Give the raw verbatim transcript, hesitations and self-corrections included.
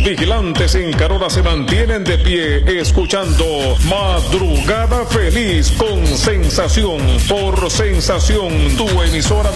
Los vigilantes en Carola se mantienen de pie escuchando Madrugada Feliz con Sensación por Sensación, tu emisora